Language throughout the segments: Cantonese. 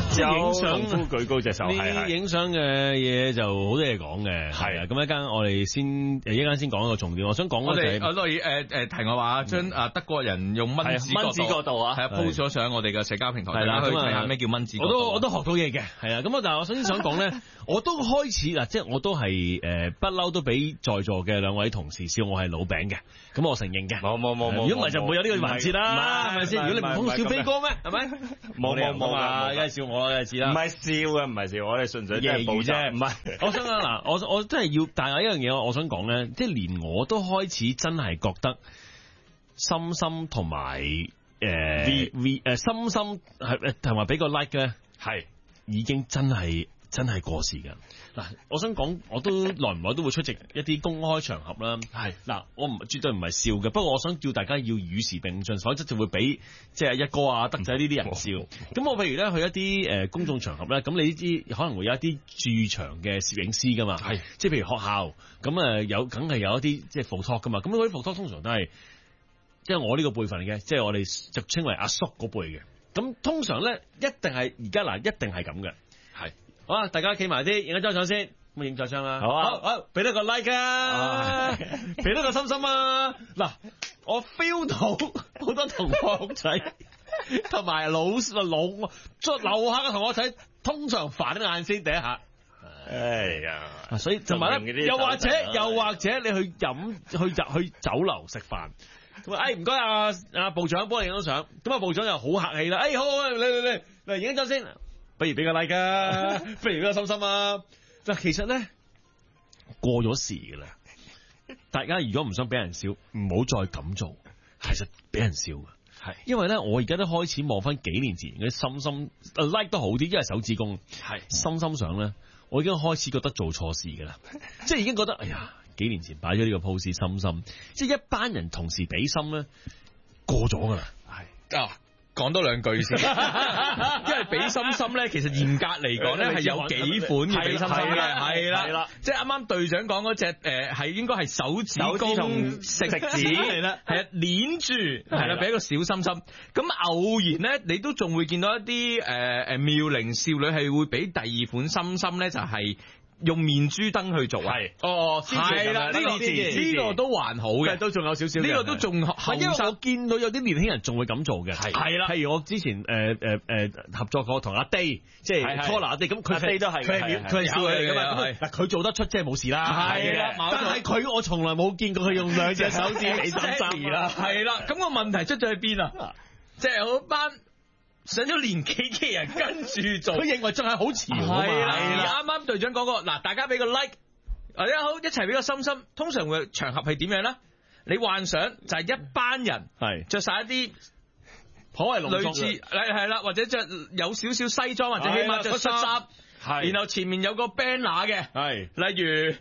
影相功夫舉高隻手， 呢影相嘅嘢就好多嘢講嘅。係啊，咁一間我哋一間先講一個重點，我想講嘅就係提我話將德國人用蚊子角度啊，係啊 po 咗上我哋嘅社交平台，大家去睇下咩叫蚊子角度。 我都學到嘢嘅，係啊。咁但係我首先想講咧，我都開始嗱，即係我都係不嬲都俾在座嘅兩位同事笑我係老餅嘅，咁我承認嘅。 冇， 如果唔係就唔會有呢個環節啦，係咪先？如果你唔通笑飛哥咩？係咪？ 冇啊，梗係笑我啦，知啦。 唔係笑嘅，唔係笑，我哋純粹揶揄啫。 唔係， 我想講嗱，我真係要，但係有一樣嘢我想講咧，即係連我都開始真係覺得深深同埋深深係同埋俾個 like 咧，係已經真係過時㗎。嗱，我想講，我都耐唔耐都會出席一啲公開場合啦。係嗱，我絕對唔係笑嘅，不過我想叫大家要與時並進，否則就會俾即係一哥啊、德仔呢啲人笑。咁我譬如咧去一啲公眾場合咧，咁你知可能會有一啲駐場嘅攝影師噶嘛，係即係譬如學校咁梗係有一啲即係 photo talk 噶嘛。咁嗰啲 photo talk 通常都係即係我呢個輩份嚟嘅，即係我哋就稱為阿叔嗰輩嘅。咁通常咧一定係而家一定係咁嘅。係好啊！大家企埋啲，影一張相先，咁影咗張啦。好，俾多個 like 啊，俾多個心心啊！嗱，我 feel 到好多同學仔同埋樓下嘅同學仔，通常反眼先第一下。哎呀，所以同埋咧，又或者你去酒樓食飯，咁啊，唔該阿部長幫你影張相，咁啊部長又好客氣啦，好，嚟影張先。不如俾個 like 啊，不如俾個心心啊！嗱，其實咧過咗時噶啦，大家如果唔想俾人笑，唔好再咁做。其實俾人笑嘅，係因為咧，我而家都開始望翻幾年前嗰啲心心 like 都好啲，因為手指公係心心相咧，我已經開始覺得做錯事噶啦，即係已經覺得哎呀，幾年前擺咗呢個 pose 心心，即係一班人同時俾心咧，過咗噶啦，係講多兩句先，因為比心心咧，其實嚴格嚟講咧係有幾款嘅比心心嘅，係啦，即係啱啱隊長講嗰隻係應該係手指公食指係啦，係啊，捏住係啦，俾一個小心心。咁偶然咧，你都仲會見到一啲妙齡少女係會俾第二款心心咧，就係用面珠燈去做啊！係啦，呢個都還好嘅， 都仲有少少。 呢個都仲後生， 因為我見到有啲年輕人仲會咁做嘅。係啦，譬如我之前合作過同阿 Day， 即係 Cola 阿 Day，咁佢 Day 都係佢係少女嚟噶嘛。嗱，佢做得出即係冇事啦。係啦，但係佢我從來冇見過佢用兩隻手指嚟心心啦。 係啦，咁個問題出咗喺邊啊？即係嗰班上咗年紀嘅人跟住做， 佢認為仲係好潮啊嘛。 係啦，啱啱隊長講過，嗱，大家俾個 like， 大家好，一齊俾個心心。通常嘅場合係點樣咧？你幻想就係一班人係着晒一啲頗為隆重類似係啦，或者着有少少西裝，或者起碼着恤衫，係，然後前面有個 banner 嘅，係，例如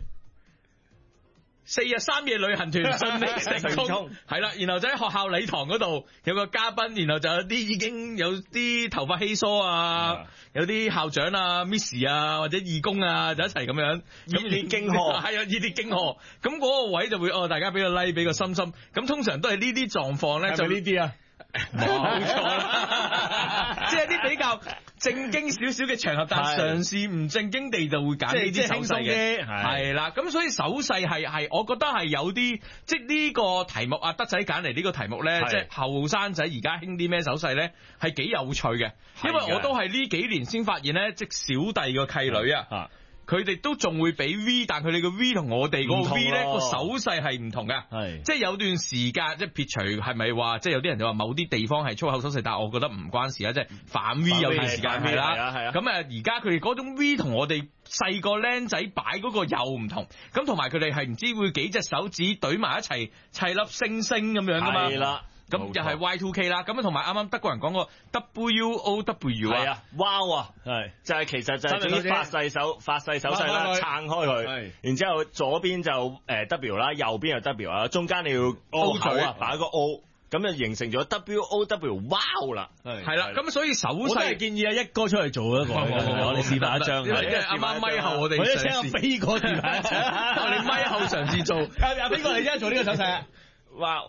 4日3夜旅行團順利成功，係啦，然後就喺學校禮堂嗰度有個嘉賓，然後就有啲已經有啲頭髮稀疏啊，有啲校長啊、Miss 啊或者義工啊就一齊咁樣熱烈敬賀， 係啊，熱烈敬賀，咁嗰個位就會大家俾個 like， 俾個心心，咁通常都係呢啲狀況咧，就呢啲啊。冇錯啦，即係啲比較正經少少嘅場合，但係嘗試唔正經地就會揀呢啲手勢嘅，係啦。咁所以手勢係，我覺得係有啲，即係呢個題目啊，德仔揀嚟呢個題目咧，即係後生仔而家興啲咩手勢咧，係幾有趣嘅。因為我都係呢幾年先發現咧，即小弟個契女啊。佢哋都仲會俾 V， 但佢哋個 V 同我哋嗰個 V 咧個手勢係唔同噶，係即係有段時間即係撇除係咪話即係有啲人就話某啲地方係粗口手勢，但係我覺得唔關事啊，即係反 V 有段時間係啦，咁而家佢哋嗰種 V 同我哋細個僆仔擺嗰個又唔同，咁同埋佢哋係唔知會幾隻手指懟埋一齊砌粒星星咁樣噶嘛，係啦。咁又係 Y2K 啦，咁同埋啱啱德國人講過 WOW 係啊 ，wow 啊，係就係其實就係啲發勢手勢啦，撐開佢，然之後左邊就W 啦，右邊又 W 啦，中間你要 O 口啊，擺個 O， 咁就形成咗 WOW wow 啦， 係啦，咁所以手勢我都係建議一哥出嚟做一個，我哋示範一張， 啱啱咪後我哋請阿飛哥示範一張， 我哋咪後嘗試做， 阿飛哥你而家做呢個手勢啊？ 哇！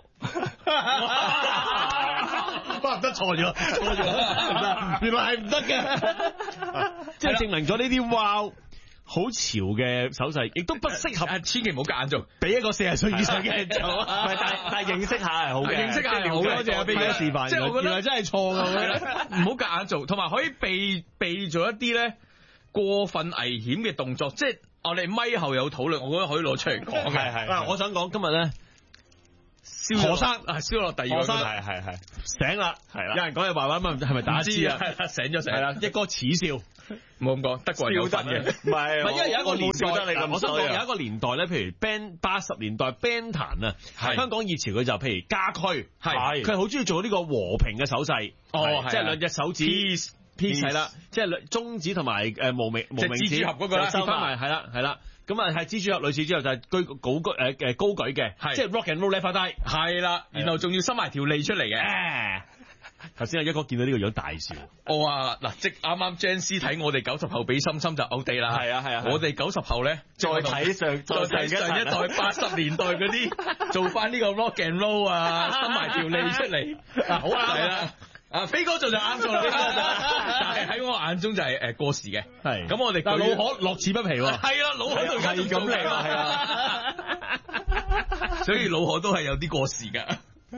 唔得，錯咗，原來係唔得嘅，即係證明咗呢啲 wow 好潮嘅手勢，亦都不適合， 千祈唔好夾硬做， 俾一個40歲以上嘅人做。 但係認識下係好嘅， 認識下係好嘅， 多謝阿飛哥示範。 即係我覺得原來真係錯㗎， 唔好夾硬做，同埋可以避做一啲咧過分危險嘅動作，即係我哋咪後有討論，我覺得可以攞出嚟講嘅。 係，我想講今日咧。何生燒落第二個， 係醒啦，係啦，有人講嘢話問係咪打支啊？ 醒咗， 係啦，一哥恥笑， 冇咁講，德國人有份嘅， 唔係， 因為有一個年代， 我想講有一個年代咧，譬如 80年代 band 壇啊，香港熱潮佢就譬如家駒，係佢好中意做呢個和平嘅手勢，即係兩隻手指 peace 係啦，即係中指同埋無名指蜘蛛俠嗰個啦， 收翻埋係啦。咁啊，係蜘蛛俠類似之後就係高舉嘅，即係 rock and roll left 低， 係啦，然後仲要伸埋條脷出嚟嘅。 頭先阿一哥見到呢個樣大笑， 我話嗱，即啱啱 Jane C 睇我哋90後俾心心就 out 地啦， 係啊， 我哋90後咧再睇上一代80年代嗰啲做翻呢個 rock and roll 啊，伸埋條脷出嚟，好啱啦。飛哥做就啱做啦，但係喺我眼中就係過時嘅。係咁，我哋但老可樂此不疲喎。 係啦，老可都係咁嚟喎，係啊。所以老可都係有啲過時㗎。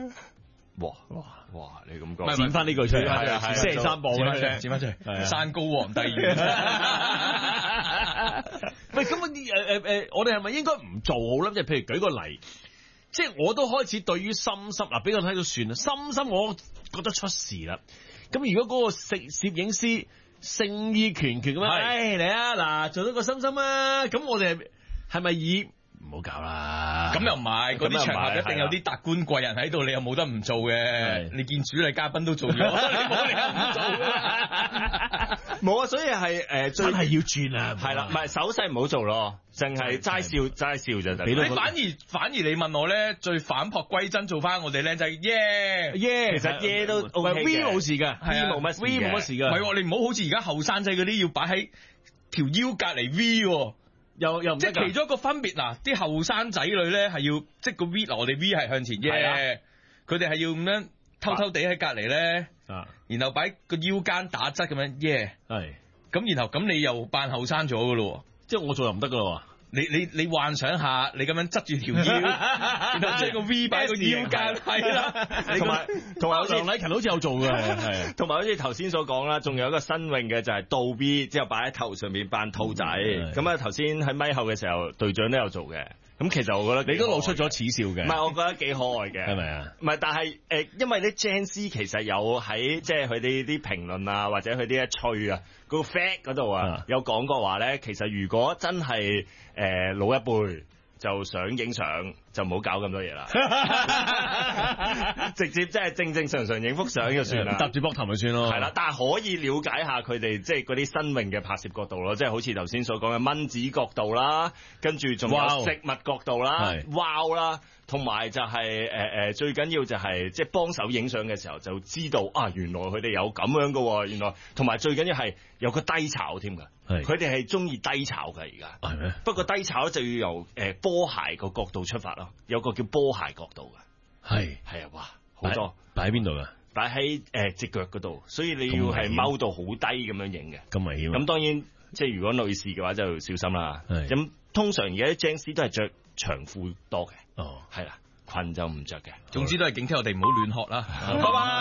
哇！你咁講， 剪翻呢句出嚟，係星期三播嘅， 剪翻出嚟。山高皇帝遠。 喂，咁我哋係咪應該唔做好咧？即係譬如舉個例。即係我都開始對於心心嗱，俾我睇到算啦。心心我覺得出事啦。咁如果嗰個攝影師盛意拳咁樣，嚟啊嗱，做到個心心啊！咁我哋係咪以唔好搞啦？ 咁又唔係，嗰啲場合一定有啲達官貴人喺度，你又冇得唔做嘅。你見主禮嘉賓都做咗，你冇理由唔做。 冇啊，所以係真係要轉啊！ 係啦，唔係手勢唔好做咯，淨係齋笑就得。 你反而你問我咧，最反璞歸真做翻我哋靚仔耶， 其實都 OK 嘅 V 冇事㗎， 係啊，冇乜事嘅， V 冇乜事㗎。 唔係你唔好好似而家後生仔嗰啲要擺喺條腰隔離 V 又唔即係其中一個分別嗱，啲後生仔女咧係要即係個 V 嗱，我哋 V 係向前嘅，佢哋係要咁樣偷偷地喺隔離咧，然後擺個腰間打側咁樣耶，係咁然後咁你又扮後生咗㗎咯， 即係我做又唔得㗎咯。 你幻想下，你咁樣側住條腰，然後將個 V 擺個腰間，係啦， 同埋好似梁禮勤好似有做嘅，係， 同埋好似頭先所講啦，仲有一個新穎嘅就係倒 V 之後擺喺頭上面扮兔仔，咁啊頭先喺咪後嘅時候，隊長都有做嘅。咁其實我覺得你都露出咗恥笑嘅， 唔係我覺得幾可愛嘅， 係咪啊？ 唔係，但係因為啲 Gen Z 其實有喺即係佢哋啲評論啊，或者佢啲一吹啊，嗰個 fact 嗰度啊，有講過話咧，其實如果真係老一輩就想影相，就唔好搞咁多嘢啦，直接即係正正常常影幅相就算啦， 搭住膊頭咪算咯。 係啦，但係可以了解下佢哋即係嗰啲新穎嘅拍攝角度咯，即係好似頭先所講嘅蚊子角度啦，跟住仲有食物角度啦，wow 啦，同埋就係最緊要就係即係幫手影相嘅時候就知道啊，原來佢哋有咁樣嘅喎，原來同埋最緊要係有個低潮添㗎，佢哋係中意低潮㗎而家。係咩？不過低潮咧就要由波鞋個角度出發咯，有個叫波鞋角度㗎。係啊，哇，好多擺喺邊度㗎？ 擺喺隻腳嗰度，所以你要係踎到好低咁樣影嘅。 咁危險。 咁當然即係如果女士嘅話就小心啦。咁通常而家啲 Gen Z 都係着長褲多嘅。係啦，裙就唔着嘅。 總之都係警惕我哋唔好亂學啦。拜拜。